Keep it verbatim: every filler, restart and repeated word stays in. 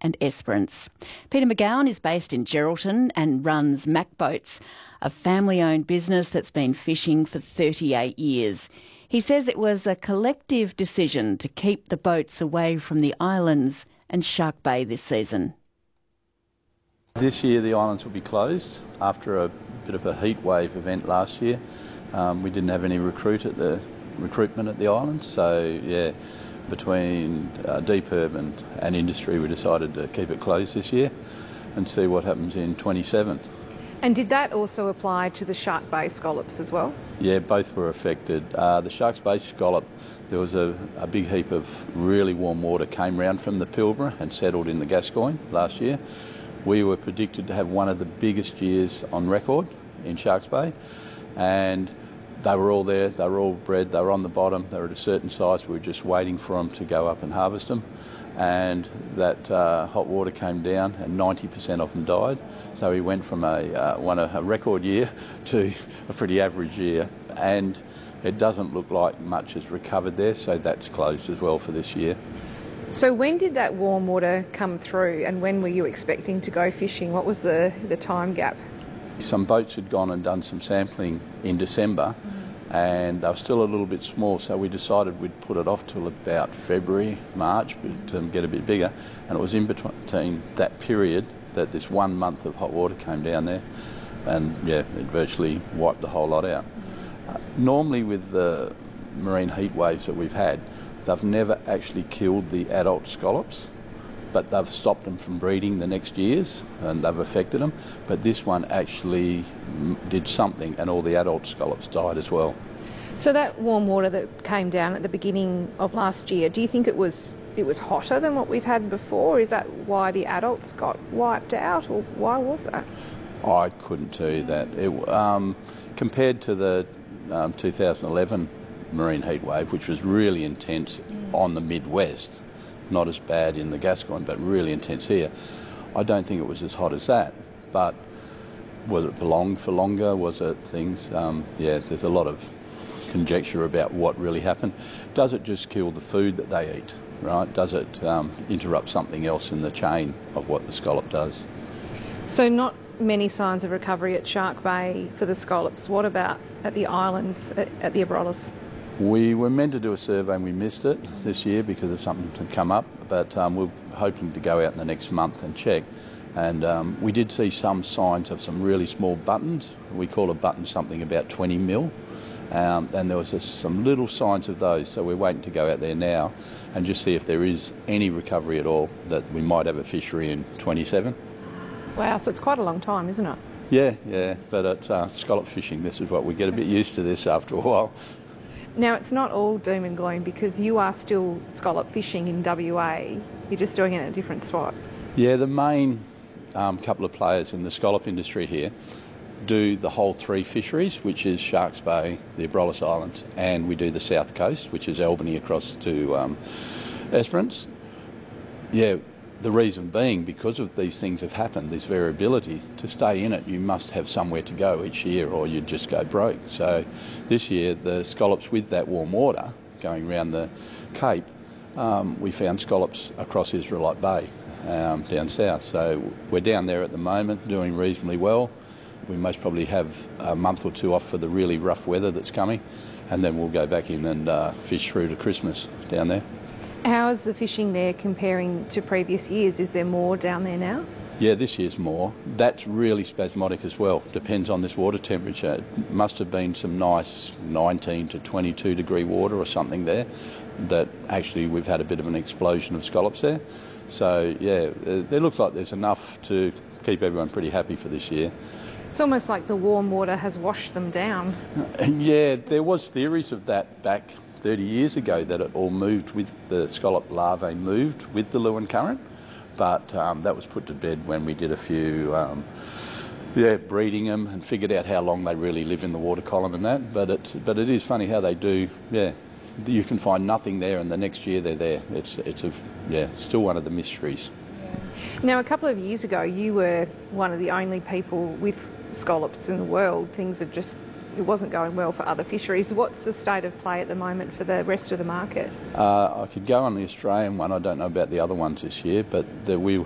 and Esperance. Peter McGowan is based in Geraldton and runs Mac Boats, a family-owned business that's been fishing for thirty-eight years. He says it was a collective decision to keep the boats away from the islands and Shark Bay this season. This year the islands will be closed after a bit of a heat wave event last year. Um, we didn't have any recruit at the recruitment at the islands, so yeah, between uh, Deep Urban and industry we decided to keep it closed this year and see what happens in twenty-seven. And did that also apply to the Shark Bay scallops as well? Yeah, both were affected. Uh, the Sharks Bay scallop, there was a, a big heap of really warm water came round from the Pilbara and settled in the Gascoyne last year. We were predicted to have one of the biggest years on record in Sharks Bay, and they were all there, they were all bred, they were on the bottom, they were at a certain size, we were just waiting for them to go up and harvest them. And that uh, hot water came down and ninety percent of them died. So we went from a, uh, one, a record year to a pretty average year, and it doesn't look like much has recovered there, so that's closed as well for this year. So when did that warm water come through and when were you expecting to go fishing? What was the, the time gap? Some boats had gone and done some sampling in December, mm. and they were still a little bit small, so we decided we'd put it off till about February, March to get a bit bigger, and it was in between that period that this one month of hot water came down there, and yeah, it virtually wiped the whole lot out. Uh, normally with the marine heat waves that we've had, they've never actually killed the adult scallops, but they've stopped them from breeding the next years and they've affected them. But this one actually did something and all the adult scallops died as well. So that warm water that came down at the beginning of last year, do you think it was it was hotter than what we've had before? Is that why the adults got wiped out, or why was that? I couldn't tell you that. It, um, compared to the um, two thousand eleven marine heat wave, which was really intense mm. on the Midwest, not as bad in the Gascoyne, but really intense here. I don't think it was as hot as that, but was it prolonged for longer? Was it things? Um, yeah, there's a lot of conjecture about what really happened. Does it just kill the food that they eat, right? Does it um, interrupt something else in the chain of what the scallop does? So not many signs of recovery at Shark Bay for the scallops. What about at the islands, at, at the Abrolhos? We were meant to do a survey and we missed it this year because of something that had come up, but um, we're hoping to go out in the next month and check. And um, we did see some signs of some really small buttons. We call a button something about twenty mil, um, and there was just some little signs of those. So we're waiting to go out there now and just see if there is any recovery at all, that we might have a fishery in twenty-seven. Wow, so it's quite a long time, isn't it? Yeah, yeah, but it's uh, scallop fishing. This is what we get a bit used to this after a while. Now, it's not all doom and gloom because you are still scallop fishing in W A. You're just doing it in a different spot. Yeah, the main um, couple of players in the scallop industry here do the whole three fisheries, which is Sharks Bay, the Abrolhos Islands, and we do the south coast, which is Albany across to um, Esperance. Yeah, the reason being, because of these things have happened, this variability, to stay in it you must have somewhere to go each year or you'd just go broke. So this year the scallops, with that warm water going around the Cape, um, we found scallops across Israelite Bay um, down south. So we're down there at the moment doing reasonably well. We most probably have a month or two off for the really rough weather that's coming, and then we'll go back in and uh, fish through to Christmas down there. How is the fishing there comparing to previous years? Is there more down there now? Yeah, this year's more. That's really spasmodic as well. Depends on this water temperature. It must have been some nice nineteen to twenty-two degree water or something there that actually we've had a bit of an explosion of scallops there. So yeah, it looks like there's enough to keep everyone pretty happy for this year. It's almost like the warm water has washed them down. Yeah, there was theories of that back thirty years ago, that it all moved with the scallop larvae moved with the Lewin Current, but um, that was put to bed when we did a few um, yeah, breeding them and figured out how long they really live in the water column and that. But it, but it is funny how they do, yeah, you can find nothing there and the next year they're there. It's, it's a, yeah, still one of the mysteries. Now, a couple of years ago you were one of the only people with scallops in the world. Things are just It wasn't going well for other fisheries. What's the state of play at the moment for the rest of the market? Uh, I could go on the Australian one. I don't know about the other ones this year, but the, we